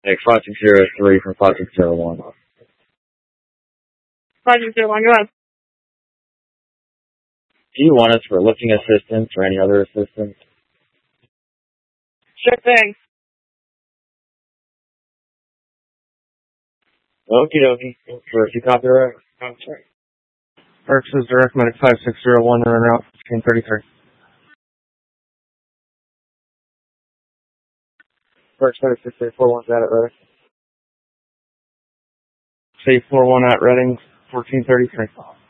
Like 5603 from 5601. 5601, go ahead. Do you want us for lifting assistance or any other assistance? Sure thing. Okie dokie. First, you copy right? Arcs is direct medic 5601, run route 1533. First, 5641, got it, ready? Say 41 at Reading, 1433.